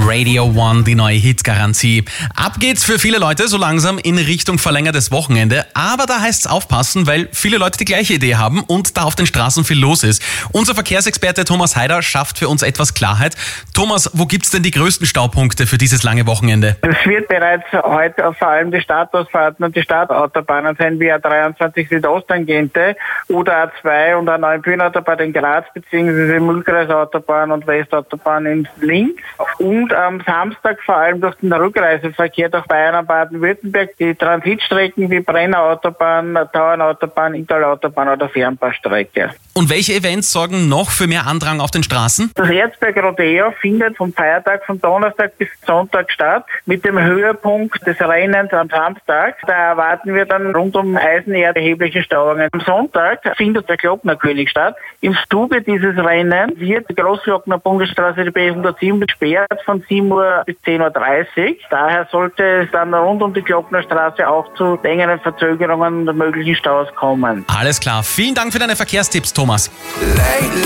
Radio One, die neue Hitgarantie. Ab geht's für viele Leute so langsam in Richtung verlängertes Wochenende. Aber da heißt's aufpassen, weil viele Leute die gleiche Idee haben und da auf den Straßen viel los ist. Unser Verkehrsexperte Thomas Heider schafft für uns etwas Klarheit. Thomas, wo gibt's denn die größten Staupunkte für dieses lange Wochenende? Es wird bereits heute vor allem die Stadtausfahrten und die Stadtautobahnen sein, wie A23 Südosttangente, A2 und A9 Bühnenautobahn in Graz, beziehungsweise Mühlkreisautobahn und Westautobahn in Linz. Und am Samstag vor allem durch den Rückreiseverkehr durch Bayern und Baden-Württemberg die Transitstrecken wie Brenner Autobahn, Tauernautobahn, Inntal-Autobahn oder Fernbahnstrecke. Und welche Events sorgen noch für mehr Andrang auf den Straßen? Das Erzberg-Rodeo findet vom Feiertag von Donnerstag bis Sonntag statt, mit dem Höhepunkt des Rennens am Samstag. Da erwarten wir dann rund um Eisenerd erhebliche Stauungen. Am Sonntag findet der Glocknerkönig statt. Im Zuge dieses Rennens wird die Großglockner Bundesstraße die B107 gesperrt von 7 Uhr bis 10.30 Uhr. Daher sollte es dann rund um die Glocknerstraße auch zu längeren Verzögerungen und möglichen Staus kommen. Alles klar. Vielen Dank für deine Verkehrstipps, Thomas.